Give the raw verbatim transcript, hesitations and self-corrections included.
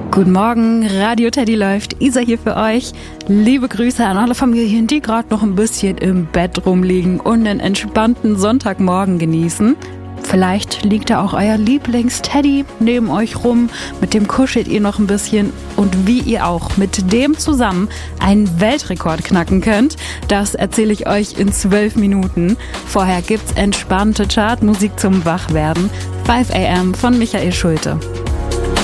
Guten Morgen, Radio Teddy läuft, Isa hier für euch. Liebe Grüße an alle Familien, die gerade noch ein bisschen im Bett rumliegen und einen entspannten Sonntagmorgen genießen. Vielleicht liegt da auch euer Lieblings-Teddy neben euch rum, mit dem kuschelt ihr noch ein bisschen und wie ihr auch mit dem zusammen einen Weltrekord knacken könnt, das erzähle ich euch in zwölf Minuten. Vorher gibt's entspannte Chartmusik zum Wachwerden. five a m von Michael Schulte.